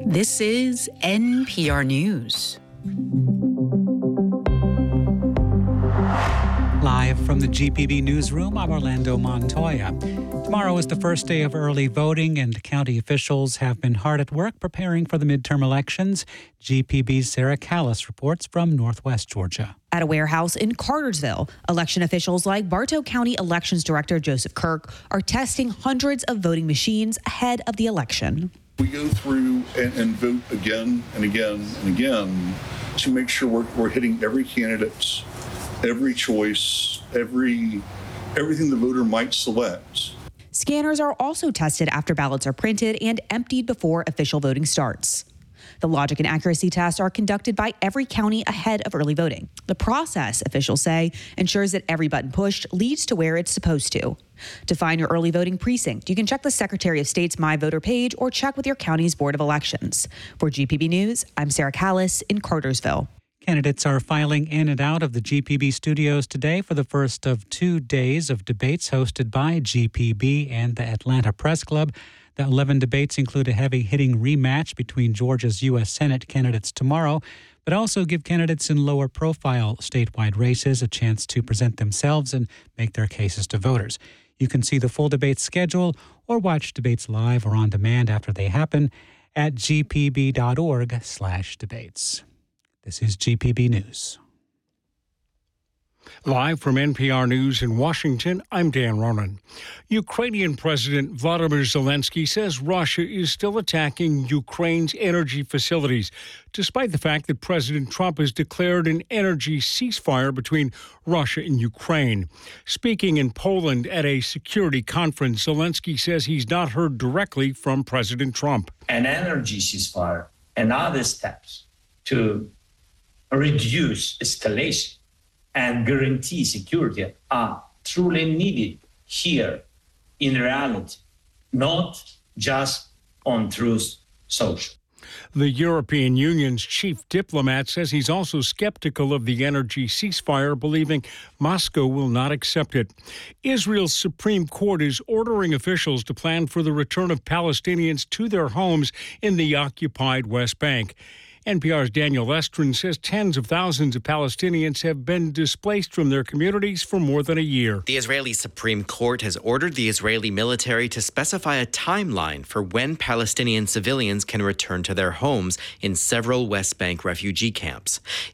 This is NPR News. Live from the GPB newsroom, I'm Orlando Montoya. Tomorrow is the first day of early voting, and county officials have been hard at work preparing for the midterm elections. GPB's Sarah Callis reports from Northwest Georgia. At a warehouse in Cartersville, election officials like Bartow County Elections Director Joseph Kirk are testing hundreds of voting machines ahead of the election. We go through and vote again and again and again to make sure we're hitting every candidate, every choice, everything the voter might select. Scanners are also tested after ballots are printed and emptied before official voting starts. The logic and accuracy tests are conducted by every county ahead of early voting. The process, officials say, ensures that every button pushed leads to where it's supposed to. To find your early voting precinct, you can check the Secretary of State's My Voter page or check with your county's Board of Elections. For GPB News, I'm Sarah Callis in Cartersville. Candidates are filing in and out of the GPB studios today for the first of 2 days of debates hosted by GPB and the Atlanta Press Club. The 11 debates include a heavy-hitting rematch between Georgia's U.S. Senate candidates tomorrow, but also give candidates in lower-profile statewide races a chance to present themselves and make their cases to voters. You can see the full debate schedule or watch debates live or on demand after they happen at gpb.org/debates. This is GPB News. Live from NPR News in Washington, I'm Dan Ronan. Ukrainian President Vladimir Zelensky says Russia is still attacking Ukraine's energy facilities, despite the fact that President Trump has declared an energy ceasefire between Russia and Ukraine. Speaking in Poland at a security conference, Zelensky says he's not heard directly from President Trump. An energy ceasefire and other steps to reduce escalation and guarantee security are truly needed here in reality, not just on Truth Social. The European Union's chief diplomat says he's also skeptical of the energy ceasefire, believing Moscow will not accept it. Israel's Supreme Court is ordering officials to plan for the return of Palestinians to their homes in the occupied West Bank. NPR's Daniel Estrin says tens of thousands of Palestinians have been displaced from their communities for more than a year. The Israeli Supreme Court has ordered the Israeli military to specify a timeline for when Palestinian civilians can return to their homes in several West Bank refugee camps.